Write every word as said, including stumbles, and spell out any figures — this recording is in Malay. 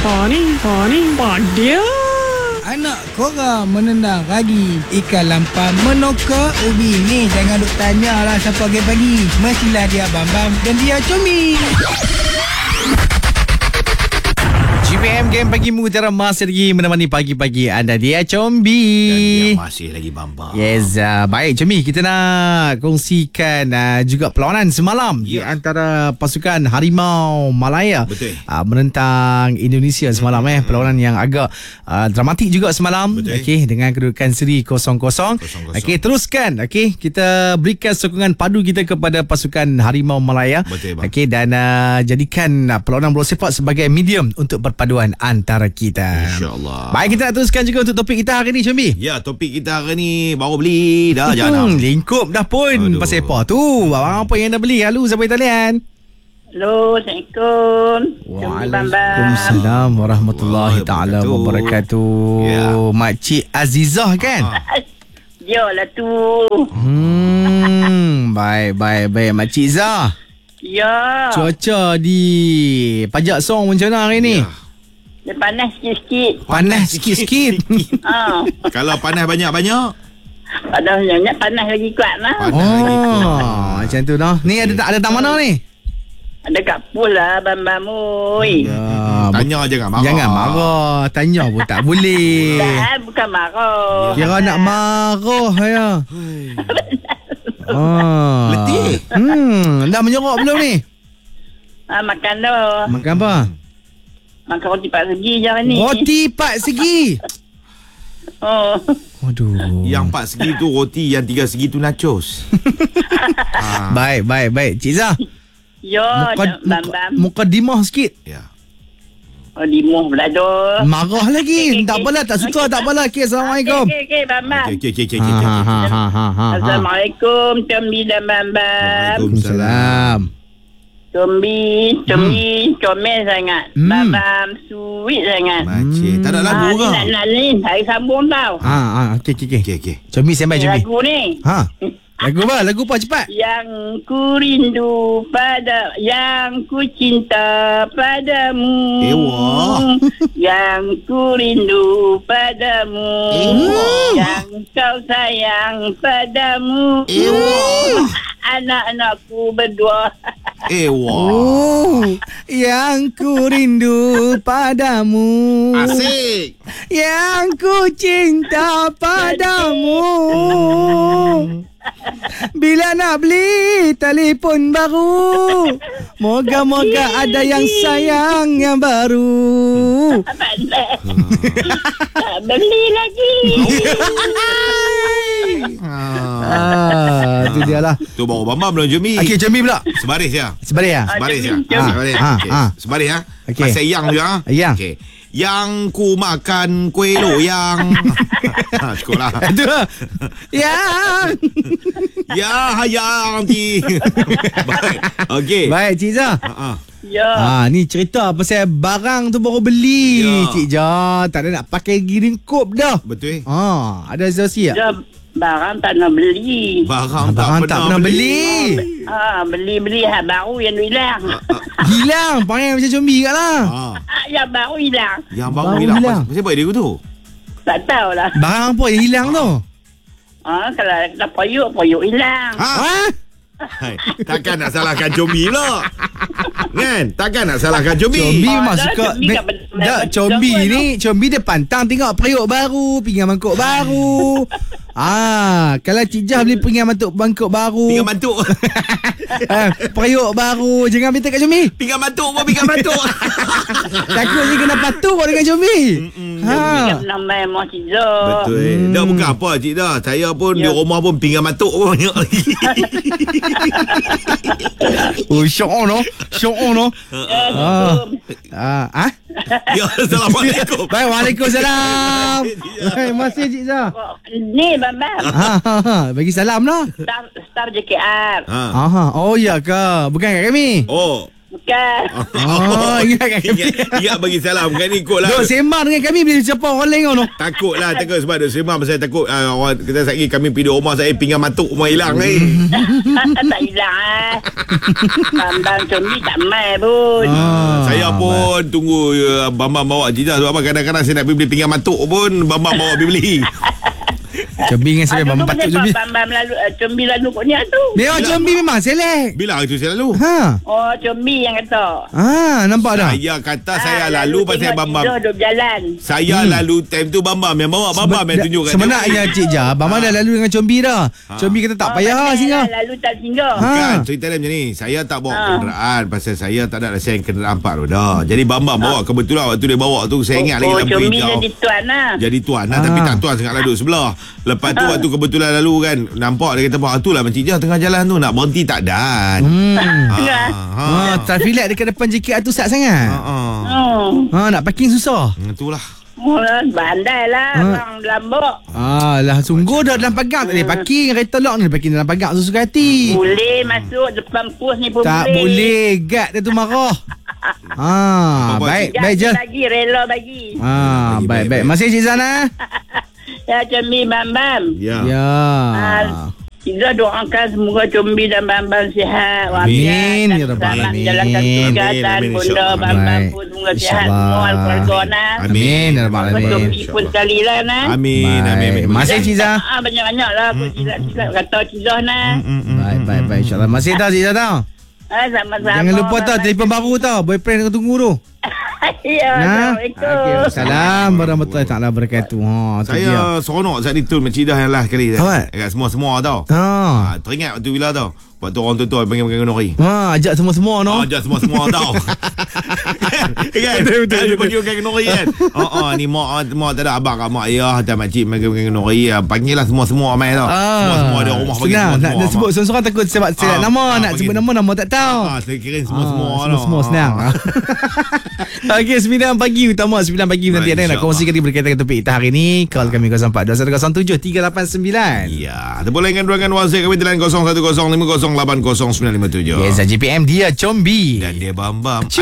Apa ni? Apa ni? Padia. Anak korang menendang ragi, ikan lampam menokak ubi. Ni jangan duk tanya lah siapa pagi-pagi. Mestilah dia Bambam dan dia Combi. G P M Game Pagimu Utara masih lagi menemani pagi-pagi anda. Dia Combi. Dan dia masih lagi Bambang. Yes, uh, baik Combi, kita nak kongsikan uh, juga perlawanan semalam yeah. di antara pasukan Harimau Malaya. Betul. Uh, menentang Indonesia semalam hmm. eh perlawanan yang agak uh, dramatik juga semalam. Okey, dengan kedudukan seri kosong kosong. Okey, teruskan. Okey, kita berikan sokongan padu kita kepada pasukan Harimau Malaya. Okey, dan uh, jadikan uh, perlawanan bola sepak sebagai medium untuk perpaduan antara kita. InsyaAllah. Baik, kita nak teruskan juga untuk topik kita hari ni, Combi. Ya, topik kita hari ni baru beli dah jangan. Hmm, lingkup dah pun. Aduh. Pasal apa tu? Abang apa yang dah beli? Halo, siapa talian? Halo, Assalamualaikum. Waalaikumsalam warahmatullahi taala wabarakatuh. Ya. Makcik Azizah kan? Dia lah tu. Hmm, baik, baik, baik. Makcik Zah. Ya. Cuaca di Pajak Song macam mana hari ni? Ya. Dia panas sikit-sikit. Panas sikit-sikit. Ha. Kalau panas banyak-banyak? Panas banyak, panas lagi kuat lah. Panas oh, lagi kuat. Macam tu dah. Ni ada tak ada tak mana ni? Ada kat pool lah, Bambam oi. Ya, tanya jangan marah. Jangan marah. Tanya pun tak boleh. Tak, bukan marah. Kira nak marah ya. Ah. Letih. Hmm, dah menyorok belum ni? Ha, makan dah. Makan apa? Makan roti empat segi je hari ni. Roti empat segi? Oh. Waduh. Yang empat segi tu roti, yang tiga segi tu nachos. Ha. Baik, baik, baik. Cik Zah. Ya, muka, Bambam. Muka, muka dimah sikit. Ya. Oh, dimuh pula tu. Marah lagi. Okay, tak okay. apalah, tak suka, okay. tak apalah. Okay, Assalamualaikum. Okey, okey, Bambam. Okey, okey, okey, okey. Assalamualaikum, Combi dan Bambam. Waalaikumsalam. Combi, Combi, hmm. comel sangat. Hmm. Bambam, sweet sangat. Makcik, tak ada lagu ke? Nak, nak ni, hari sambung tau. Ha, ha, okey, okey, okey. Okey. Combi, sampai Combi. Lagu ni. Ha. Lagu apa? Lagu apa? Cepat. Yang ku rindu pada, yang ku cinta padamu. Ewa. Yang ku rindu padamu. Ewa. Yang kau sayang padamu. Ewa. Anak-anakku berdua. Ewa. Oh, yang ku rindu padamu. Asik. Yang ku cinta padamu. Bila nak beli telefon baru, moga-moga ada yang sayang yang baru. Tak beli lagi. Ah, tu dia lah. Tu baru Bambam belum Jumi. Okey, Jumi pula. Sebaris ya. Sebaris ya. Sebaris ya. Ah, Sebaris. ah, Okey. ah. Sebaris ya. Okey. Pasal yang tu ya. Yang. Okey. Yang ku makan kuih loyang. Ha, cukup lah. Itu lah. Yang. Ya, yang ti. Baik. Okey. Baik, Cik Zah. Ha. Ya. Ah, ni cerita pasal barang tu baru beli. Ya. Cik Zah, tak ada nak pakai giringkup dah. Betul. Ah, ada rezervasi tak? Ya, barang tak nak beli. Barang, Barang tak, tak pernah pernah beli. beli. Ah, beli-beli hal baru yang hilang. Hilang, panggil macam Combi kat lah. Ha. Ah, yang baru hilang. Yang baru Baru hilang. hilang. Pasal apa dia tu? Tak tahulah. Barang apa yang hilang tu? Ah, kalau nak poyuk, poyuk hilang. Ha? Ha? Hai, takkan nak salahkan Combi pula. Kan? Takkan nak salahkan Combi. Combi Ah, memang dah, suka. Combi Be- kat benda- Dah, benda- Combi benda- ni, Combi dia pantang tengok periuk baru, pinggan mangkuk baru. Ah, kalau Cik Jah beli pinggan mangkuk mangkuk baru. Pinggan mantuk. Ah, periuk baru. Jangan minta kat Combi. Pinggan mantuk pun pinggan mantuk. Takut je kena patuh dengan Combi. Ha. Dia pernah main Mak Cik Zah. Betul. Hmm. Dah bukan apa Cik dah. Saya pun Ya. di rumah pun pinggan mantuk pun banyak lagi. Oh, syok on no. Syok on no. Ah. Ah, ah. Ya, Assalamualaikum. Baik, Waalaikumsalam. Hai, masih Cik Zah. Ni, Bambam. Ha, ha, ha. Bagi salam lah. Star, star J K R. Ha. Aha. Oh, ya ke? Bukan kat kami. Oh. bukan. Oh, ingat kan kami. Ingat, ingat bagi salam. Kan ni ikut lah. Duk sembang dengan kami bila siapa orang lain kau tu. Takut lah takut sebab duk sembang pasal takut uh, orang kita lagi kami pergi di rumah saya pinggan matuk rumah hilang ni. Tak hilang ah. Bambang Combi tak mai pun. Ah, Saya pun tunggu uh, Bambang bawa Jidah sebab apa kadang-kadang saya nak pergi beli pinggan matuk pun Bambang bawa pergi beli. Combi dengan saya Bambang patut Combi. Bambang lalu uh, Combi lalu kau ni tu. Memang Combi memang selek. Bila itu saya lalu? Ha. Oh, Combi yang kata. Ah, nampak dah. Saya kata saya Ah, lalu pasal tengok Bambang. tidur duduk berjalan. Saya Hmm. lalu time tu Bambang yang bawa Bambang yang tunjuk kat Sebenarnya Cik Jah, Bambang dah lalu dengan Combi dah. Combi kata tak Oh, payah pasal singgah. Lalu tak singgah. Ha. Kan cerita dia macam ni. Saya tak bawa Ha. kenderaan pasal saya tak ada lesen kenderaan empat roda. Jadi Bambang bawa kebetulan waktu dia bawa tu saya ingat lagi oh, lampu Combi hijau. jadi tuan lah. Jadi tuan lah Ah. tapi tak tuan sangat duduk sebelah. Lepas tu waktu kebetulan lalu kan nampak dia kata pak itulah Encik Jah tengah jalan tu nak berhenti tak dan. Hmm. Ha. Ha, Ha. traffic light dekat depan J K R tu sat sangat. Ha. ha. Oh. Ha, nak parking susah. Itulah. Oh, bandai lah Ha. orang Lambok. Ah, lah sungguh dah dalam pagar tak boleh parking kereta lock ni parking dalam pagar susu hati. Boleh masuk depan pos ni pun Tak boleh, guard dia tu marah. Ah, Apa, baik, Jangan baik je. bagi, rela bagi. Ah, Bagi, baik, baik, baik. baik. Masih Cik Zana? Ya, Combi Bambam. Ya. Ya. Ah, kita doakan semoga Combi dan Bambam sihat. Amin, walafiat, ya Rabbal selamat Alamin. menjalankan tugas Amin, dan amin, bunda insyaAllah. Bambam Baik. pun semoga sihat InsyaAllah. semua keluarga nah. Amin, ya Rabbal Alamin. Combi pun sekali lah nah. Amin, amin, amin. Baik. Masih Cik Zah? Ah, banyak-banyak lah aku silap-silap kata Cik Zah nah. Baik, baik, baik. InsyaAllah. Masih tau Cik Zah tau. Ah, sama-sama. Jangan lupa tau telefon baru tau. Boyfriend tengah tunggu tu. Ya, Nah. Assalamualaikum. Assalamualaikum warahmatullahi taala wabarakatuh. Ha, tu dia. Saya seronok saat itu Encik Jah yang last kali. Awak? Dekat semua-semua tau. Ha. Ha, teringat waktu bila tau. Waktu orang tua-tua panggil-panggil nori. Ha, ajak semua-semua no. Oh, just semua-semua tau. Kan? Betul, betul. Panggil panggil nori kan. Oh, oh, ni mak mak tak ada abang kat mak ayah dan makcik panggil panggil nori. Panggil lah semua-semua mai tau. Semua-semua ada rumah panggil senang. semua-semua. Nak, nak sebut seorang-seorang takut sebab sebab Ah, nama, ah, nak panggil. sebut nama nama tak tahu. Ah, saya kira semua-semua Ah, tau. Semua-semua senang. Okey, sembilan pagi utama sembilan pagi nanti Baik, ada nak insyaAllah. kongsi kali berkaitan dengan topik kita hari ni. Call kami kosong empat dua satu kosong tujuh tiga lapan sembilan. Ya, terboleh dengan ruangan WhatsApp kami di line kosong satu kosong lima kosong lapan kosong sembilan lima tujuh. Yes, J P M dia Combi. Dan dia Bambam.